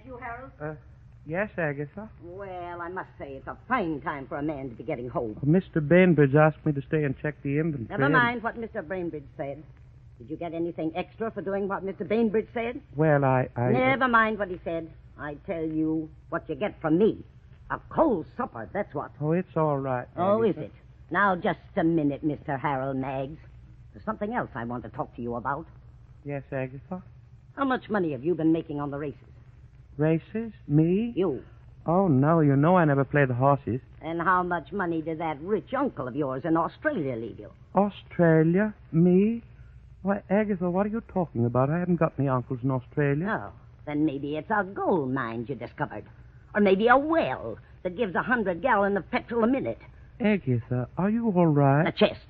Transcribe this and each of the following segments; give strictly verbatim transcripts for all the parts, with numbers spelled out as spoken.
you, Harold? Uh, yes, Agatha. Well, I must say it's a fine time for a man to be getting home. Well, Mister Bainbridge asked me to stay and check the inventory. Never mind what Mister Bainbridge said. Did you get anything extra for doing what Mister Bainbridge said? Well, I... I Never mind what he said. I tell you what you get from me. A cold supper, that's what. Oh, it's all right, Agatha. Oh, is it? Now, just a minute, Mister Harold Maggs. There's something else I want to talk to you about. Yes, Agatha? How much money have you been making on the races? Races? Me? You. Oh, no, you know I never play the horses. And how much money did that rich uncle of yours in Australia leave you? Australia? Me? Why, Agatha, what are you talking about? I haven't got any uncles in Australia. Oh, then maybe it's a gold mine you discovered. Or maybe a well that gives a hundred gallon of petrol a minute. Agatha, are you all right? The chest.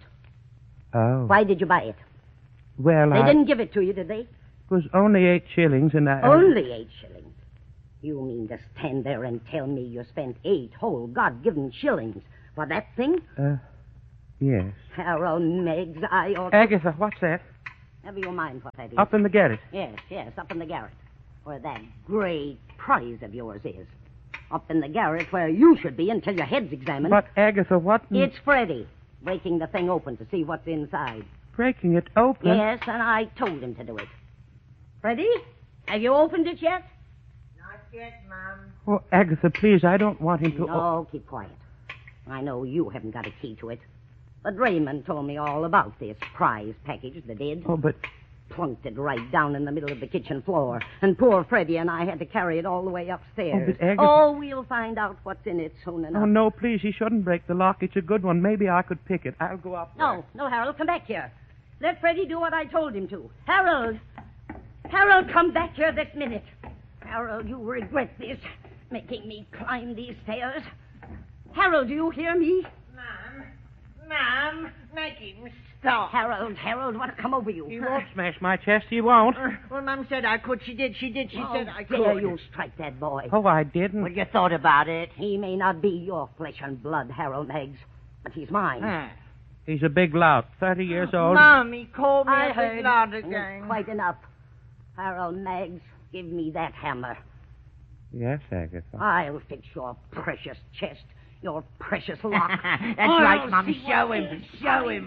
Oh. Why did you buy it? Well, They I... didn't give it to you, did they? It was only eight shillings, and I... Only eight shillings. You mean to stand there and tell me you spent eight whole God-given shillings for that thing? Uh, yes. Harold Meggs, I ought to... Agatha, what's that? Never you mind what that is. Up in the garret. Yes, yes, up in the garret. Where that great prize of yours is. Up in the garret where you should be until your head's examined. But, Agatha, what... It's Freddie, breaking the thing open to see what's inside. Breaking it open? Yes, and I told him to do it. Freddie, have you opened it yet? Not yet, Mom. Oh, Agatha, please, I don't want him to... No, keep quiet. I know you haven't got a key to it. But Raymond told me all about this prize package, the did. Oh, but... Plunked it right down in the middle of the kitchen floor. And poor Freddie and I had to carry it all the way upstairs. Oh, but Agatha... Oh, we'll find out what's in it soon enough. Oh, no, please, he shouldn't break the lock. It's a good one. Maybe I could pick it. I'll go up there. No, no, Harold, come back here. Let Freddie do what I told him to. Harold! Harold, come back here this minute. Harold, you regret this, making me climb these stairs. Harold, do you hear me? Mom, Mom, make him stop. Harold, Harold, what's come over you? He won't smash my chest. He won't. Uh, well, Mom said I could. She did. She did. She Oh, said I dare could. you strike that boy. Oh, I didn't. Well, you thought about it. He may not be your flesh and blood, Harold Meggs, but he's mine. Huh. He's a big lout, thirty years old. Mom, he called me I a heard. big lout It's again. quite enough. Harold Meggs, give me that hammer. Yes, Agatha. I'll fix your precious chest, your precious lock. That's I'll right, Mom. see Show what him. is Show mine. him.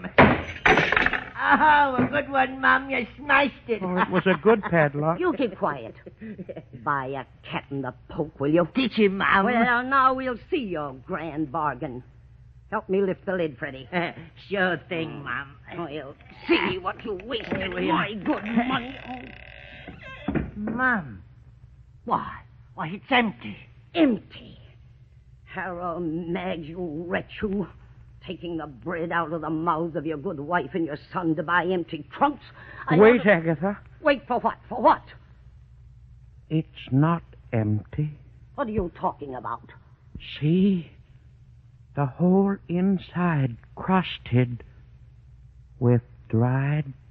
Oh, a good one, Mom. You smashed it. Oh, it was a good padlock. You keep quiet. Buy a cat in the poke, will you? Teach him, Mom. Well, now we'll see your grand bargain. Help me lift the lid, Freddie. Sure thing, Mom. We'll see what you wasted my good money. Mom. Why? Why, it's empty. Empty. Harold Meggs, you wretch, you. Taking the bread out of the mouths of your good wife and your son to buy empty trunks. I Wait, ought to- Agatha. Wait for what? For what? It's not empty. What are you talking about? See? The whole inside crusted with dried